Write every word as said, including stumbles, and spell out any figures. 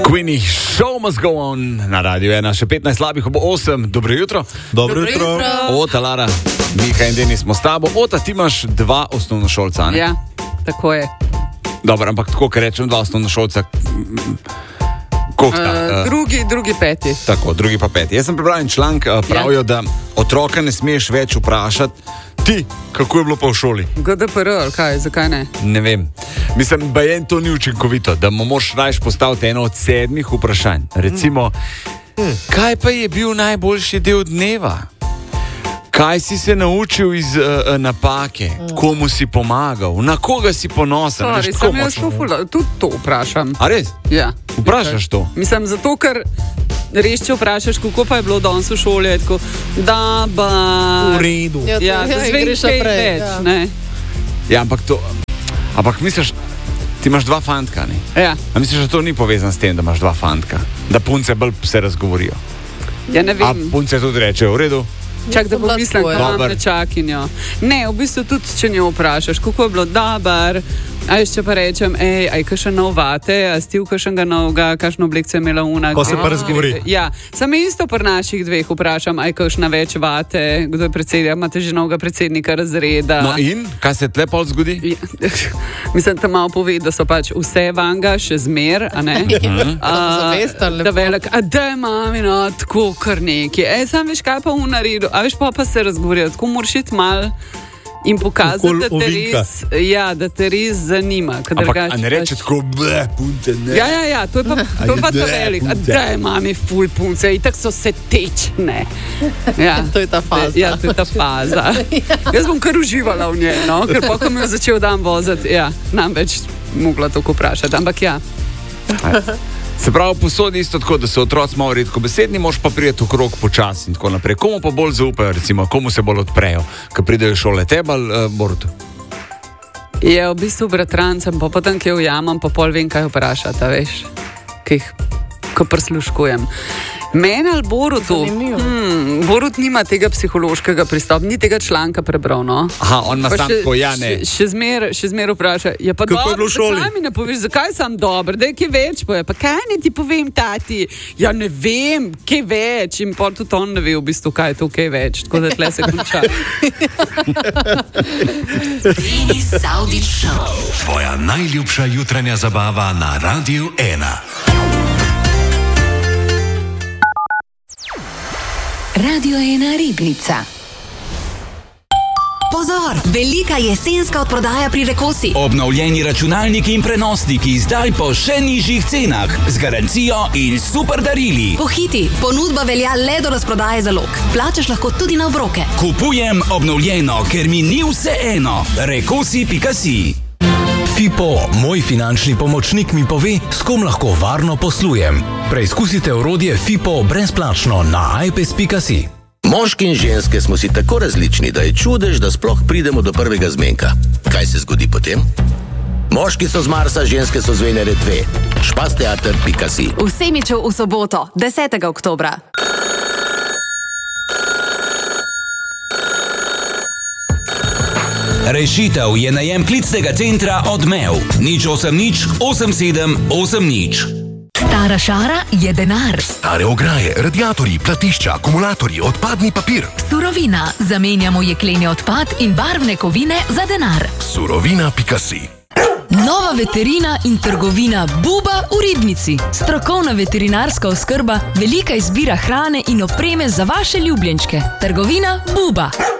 Queenie, show must go on na radiju ena, še petnajst slabih ob osem. Dobro jutro. Dobro jutro. Ota, Lara, Mika in Denis smo s tabo. Ota, ti imaš dva osnovnošolca, ne? Ja, tako je. Dobro, ampak tako, ker rečem dva osnovnošolca, koliko sta? Uh, drugi, drugi peti. Tako, drugi pa peti. Jaz sem prebral en članek, pravijo, da otroka ne smeš več vprašati, ti, kako je bilo pa v šoli? G D P R ali kaj, zakaj ne? Ne vem. Mislim, bajen to ni učinkovito, da mu moraš rajš postaviti eno od sedmih vprašanj. Recimo, mm. kaj pa je bil najboljši del dneva? Kaj si se naučil iz uh, napake? Mm. Komu si pomagal? Na koga si ponosen? Sorry, sem jaz to fula, tudi to vprašam. A res? Ja. Vprašaš to? Mislim, zato, ker res, če vprašaš, kako pa je bilo danes v šoli, je tako, da ba... V redu. Ja, ja, da zveš kaj več, ja. Ne? Ja, ampak to... Ampak misliš, ti imaš dva fantka, ne? Ja. A misliš, da to ni povezano s tem, da imaš dva fantka? Da punce bolj se razgovorijo? Ja, ne vem. A punce tudi rečejo, v redu? Čak, da pomislim, da imam nečakinjo. Ne, v bistvu tudi, če njo vprašaš, kako je bilo dober, a še pa rečem, ej, aj kakšen nov vate, a stil kakšnega novega, kakšno oblekce je imela una. Ko se pa razgovori. Ja, sam isto pri naših dveh vprašam, aj kakšna več vate, kdo je predsednik, imate že novega predsednika razreda. No in, kaj se tle pol zgodi? Ja, mislim, da malo pove, da so pač vse vanga, še zmer, a ne? Zavesta, lepo. Da velik, a da je mamino, tako kar neki. Ej, sam veš, kaj pa v naredu, a veš pa pa se razgovorijo, tako moraš iti mal in pokazati, da te, res, ja, da te res zanima. Ampak a ne reče tako, ble, punce, ne. Ja, ja, ja, to je pa, to je pa ta velik. A da je mami ful punce, itak so se tečne. Ja. To je ta faza. Ja, to je ta faza. Jaz bom kar uživala v njej, no, ker pa, ko mi je začel dan voziti, ja, nam več mogla tako vprašati, ampak ja. Se pravi, posodi isto tako, da so otroci malo redko besedni, moš pa prijeti v krog počasi in tako naprej. Komu pa bolj zaupajo, recimo, komu se bolj odprejo, ko pridejo šole, tebe ali uh, Borutu? Je v bistvu bratrancem, pa potem, ki jo ujamem, pa pol vem, kaj vprašata, veš, ki jih, ko prisluškujem. Mene ali Borutu? Hmm, Borut nima tega psihološkega pristopa, ni tega članka prebral, no. Aha, on ima sam tako, ja, ne. Še, še zmer, še zmer vpraša, ja pa kako dobro, zakaj mi ne poveš, zakaj sem dober, da je kaj več poje, pa kaj ne ti povem, tati? Ja ne vem, kaj več, in pa tudi on ne ve v bistvu, kaj je to kaj več, tako da tle se konča. Denis Saudić Show. Tvoja najljubša jutranja zabava na Radiu ena. Radio ena Ribnica. Pozor! Velika jesenska odprodaja pri Rekosi. Obnovljeni računalniki in prenosniki zdaj po še nižjih cenah, z garancijo in super darili. Pohiti, ponudba velja le do razprodaje zalog. Plačaš lahko tudi na obroke. Kupujem obnovljeno, ker mi ni vseeno. Rekosi pika si. Fipo, moj finančni pomočnik, mi pove, s kom lahko varno poslujem. Preizkusite orodje Fipo brezplačno na i p e s pika si. Moški in ženske smo si tako različni, da je čudež, da sploh pridemo do prvega zmenka. Kaj se zgodi potem? Moški so z Marsa, ženske so z Venere dve. špasteater pika si. V Semiču v soboto, desetega oktobra. Rešitev je najem klicnega centra Odmev. Nič osem nič, osem sedem, osem nič. Stara šara je denar. Stare ograje, radiatorji, platišča, akumulatorji, odpadni papir. Surovina. Zamenjamo jekleni odpad in barvne kovine za denar. Surovina pika si. Nova veterina in trgovina Buba v Ribnici. Strokovna veterinarska oskrba, velika izbira hrane in opreme za vaše ljubljenčke. Trgovina Buba.